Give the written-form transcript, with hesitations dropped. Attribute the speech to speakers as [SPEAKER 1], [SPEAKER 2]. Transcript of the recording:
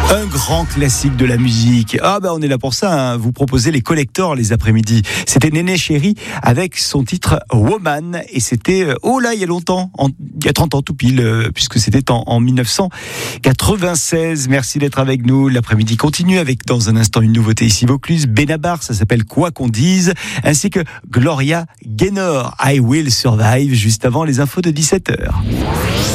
[SPEAKER 1] Un grand classique de la musique. On est là pour ça, hein. Vous proposez les collectors les après-midi. C'était Néné Chéri avec son titre Woman. Et c'était, il y a longtemps, il y a 30 ans tout pile, puisque c'était en 1996. Merci d'être avec nous. L'après-midi continue avec, dans un instant, une nouveauté ici Vaucluse. Benabar, ça s'appelle Quoi qu'on dise. Ainsi que Gloria Gaynor, I Will Survive, juste avant les infos de 17h.